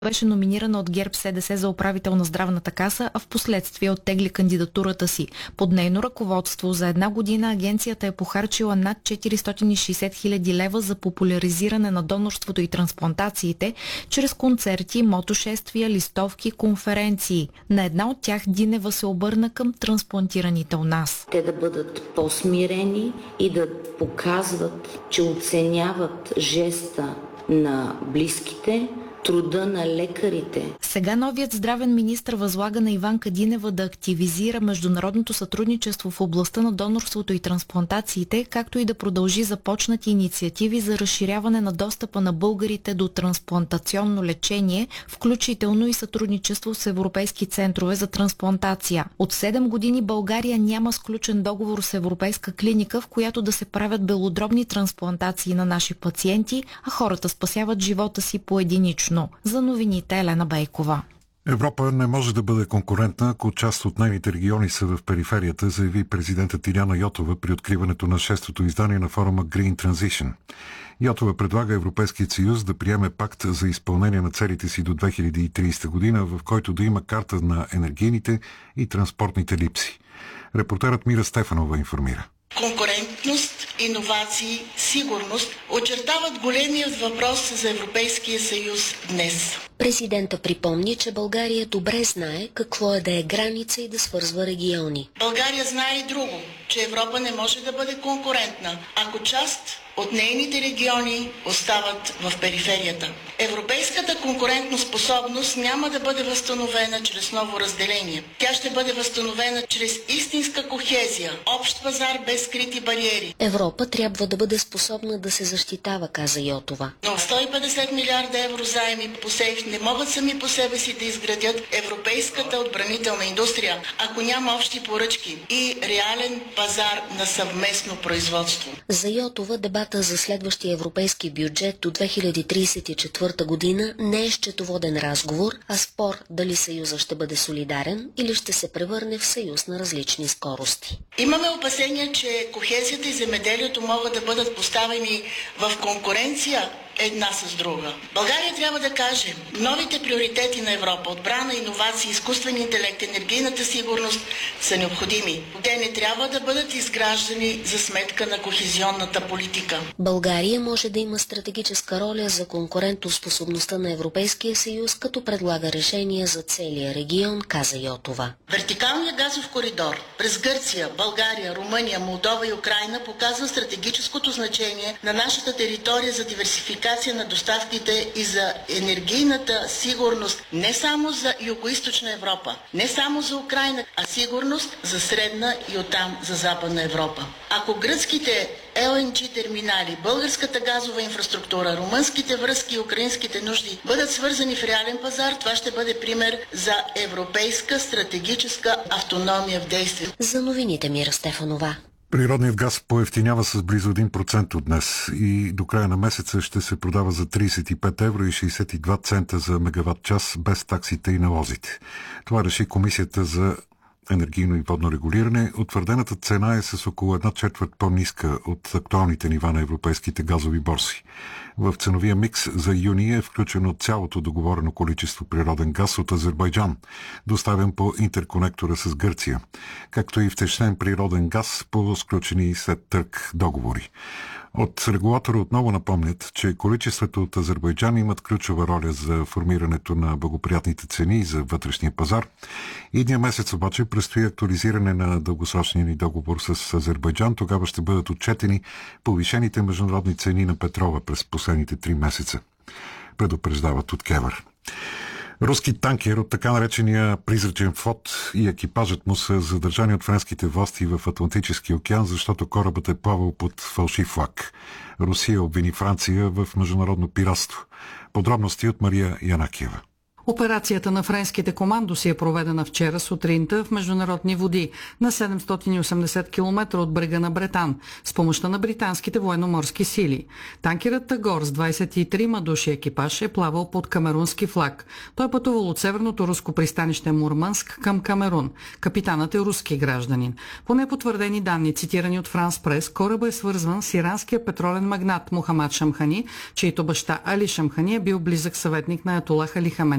Беше номинирана от ГЕРБ-СДС за управител на Здравната каса, а в последствие оттегли кандидатурата си. Под нейно ръководство за една година агенцията е похарчила над 460 хиляди лева за популяризиране на донорството и трансплантациите чрез концерти, мотошествия, листовки, конференции. На една от тях Динева се обърна към трансплантираните у нас. Те да бъдат по-смирени и да показват, че оценяват жеста на близките, труда на лекарите. Сега новият здравен министър възлага на Иванка Динева да активизира международното сътрудничество в областта на донорството и трансплантациите, както и да продължи започнати инициативи за разширяване на достъпа на българите до трансплантационно лечение, включително и сътрудничество с европейски центрове за трансплантация. От 7 години България няма сключен договор с европейска клиника, в която да се правят белодробни трансплантации на наши пациенти, а хората спасяват живота си поединично. За новините Елена Бейкова. Европа не може да бъде конкурентна, ако част от нейните региони са в периферията, заяви президентът Иляна Йотова при откриването на 6-то издание на форума Green Transition. Йотова предлага Европейският съюз да приеме пакт за изпълнение на целите си до 2030 година, в който да има карта на енергийните и транспортните липси. Репортерът Мира Стефанова информира. Конкурентност, иновации, сигурност очертават големият въпрос за Европейския съюз днес. Президента припомни, че България добре знае какво е да е граница и да свързва региони. България знае и друго, че Европа не може да бъде конкурентна, ако част от нейните региони остават в периферията. Европейската конкурентоспособност няма да бъде възстановена чрез ново разделение. Тя ще бъде възстановена чрез истинска кохезия, общ пазар без скрити бариери. Европа трябва да бъде способна да се защитава, каза Йотова. Но 150 милиарда евро заеми по СЕФ не могат сами по себе си да изградят европейската отбранителна индустрия, ако няма общи поръчки и реален пазар на съвместно производство. За Йотова дебата за следващия европейски бюджет до 2034 година не е счетоводен разговор, а спор дали съюза ще бъде солидарен или ще се превърне в съюз на различни скорости. Имаме опасения, че кохезията и земеделието могат да бъдат поставени в конкуренция една с друга. България трябва да каже, новите приоритети на Европа, отбрана, иновации, изкуствен интелект, енергийната сигурност са необходими. Те не трябва да бъдат изграждани за сметка на кохезионната политика. България може да има стратегическа роля за конкурентоспособността на Европейския съюз, като предлага решения за целия регион, каза Йотова. Вертикалният газов коридор през Гърция, България, Румъния, Молдова и Украйна показва стратегическото значение на нашата територия за диверсификация на доставките и за енергийната сигурност не само за Югоизточна Европа, не само за Украйна, а сигурност за Средна и оттам за Западна Европа. Ако гръцките LNG терминали, българската газова инфраструктура, румънските връзки и украинските нужди бъдат свързани в реален пазар, това ще бъде пример за европейска стратегическа автономия в действие. За новините Мира Стефанова. Природният газ поевтинява с близо 1% от днес и до края на месеца ще се продава за 35 евро и 62 цента за мегаватт час без таксите и налозите. Това реши Комисията за енергийно и водно регулиране. Утвърдената цена е с около 1/4 по-ниска от актуалните нива на европейските газови борси. В ценовия микс за юни е включено цялото договорено количество природен газ от Азербайджан, доставен по интерконектора с Гърция, както и втечнен природен газ по сключени след търг договори. От регулатора отново напомнят, че количествата от Азербайджан имат ключова роля за формирането на благоприятните цени за вътрешния пазар. Идния месец обаче предстои актуализиране на дългосрочния ни договор с Азербайджан. Тогава ще бъдат отчетени повишените международни цени на петрола през последните 3 месеца. Предупреждават от КЕВР. Руски танкер от така наречения призрачен флот и екипажът му са задържани от френските власти в Атлантическия океан, защото корабът е плавал под фалшив флаг. Русия обвини Франция в международно пиратство. Подробности от Мария Янакиева. Операцията на френските командоси е проведена вчера сутринта в международни води на 780 км от брега на Бретан с помощта на британските военноморски сили. Танкерът Тагор с 23 души екипаж е плавал под камерунски флаг. Той е пътувал от северното руско пристанище Мурманск към Камерун. Капитанът е руски гражданин. По непотвърдени данни, цитирани от Франс Прес, корабът е свързван с иранския петролен магнат Мохамад Шамхани, чийто баща Али Шамхани е бил близък съветник на аятолах Али Хаменеи